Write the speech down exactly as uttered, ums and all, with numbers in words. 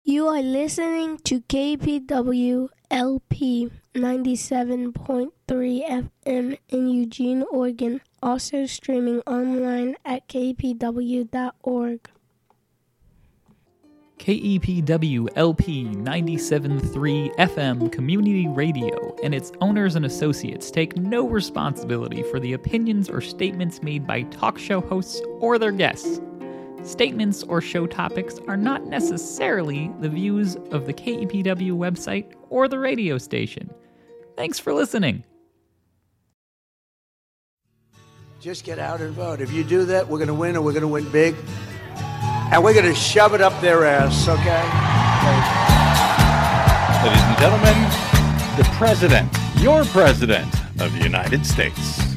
You are listening to K P W L P ninety-seven point three F M in Eugene, Oregon, also streaming online at k p w dot org. K E P W L P ninety-seven point three F M Community Radio and its owners and associates take no responsibility for the opinions or statements made by talk show hosts or their guests. Statements or show topics are not necessarily the views of the K E P W website or the radio station. Thanks for listening. Just get out and vote. If you do that, we're going to win, and we're going to win big. And we're going to shove it up their ass, okay? Ladies and gentlemen, the President, your President of the United States.